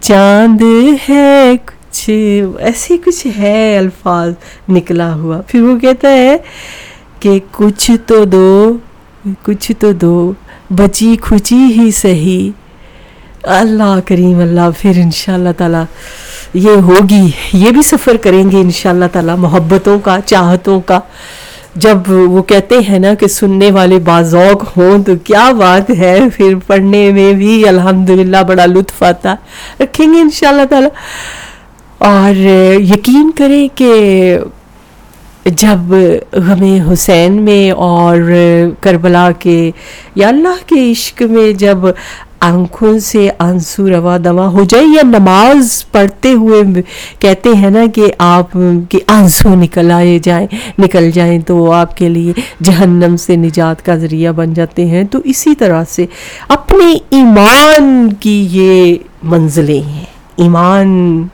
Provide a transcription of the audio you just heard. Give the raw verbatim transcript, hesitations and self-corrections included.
چاند ہے کچھ ایسے کچھ ہے الفاظ نکلا ہوا. پھر وہ کہتا ہے کہ کچھ تو دو کچھ تو دو بچی کھچی ہی سہی. اللہ کریم اللہ. پھر انشاءاللہ تعالی یہ ہوگی، یہ بھی سفر کریں گے انشاءاللہ تعالی محبتوں کا، چاہتوں کا. جب وہ کہتے ہیں نا کہ سننے والے باذوق ہوں تو کیا بات ہے، پھر پڑھنے میں بھی الحمدللہ بڑا لطف آتا. رکھیں گے انشاءاللہ تعالی. اور یقین کریں کہ جب ہمیں حسین میں اور کربلا کے یا اللہ کے عشق میں جب آنکھوں سے آنسو روا دوا ہو جائے، یا نماز پڑھتے ہوئے کہتے ہیں نا کہ آپ کے آنسو نکل آئے جائیں نکل جائیں تو وہ آپ کے لیے جہنم سے نجات کا ذریعہ بن جاتے ہیں. تو اسی طرح سے اپنے ایمان کی یہ منزلیں ہیں. ایمان